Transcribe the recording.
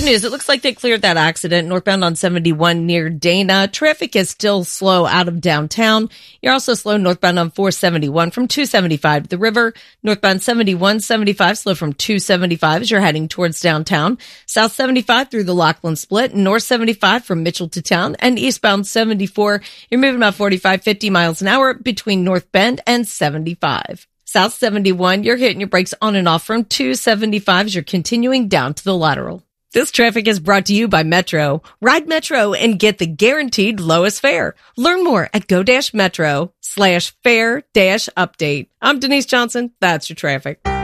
news. It looks like they cleared that accident northbound on 71 near Dana. Traffic is still slow out of downtown. You're also slow northbound on 471 from 275 to the river. Northbound 71-75 slow from 275 as you're heading towards downtown. South 75 through the Laughlin Split. North 75 from Mitchell to town. And eastbound 74, you're moving about 45-50 miles an hour between North Bend and 75. South 71, you're hitting your brakes on and off from 275 as you're continuing down to the lateral. This traffic is brought to you by Metro. Ride Metro and get the guaranteed lowest fare. Learn more at go-metro/fare-update. I'm Denise Johnson. That's your traffic.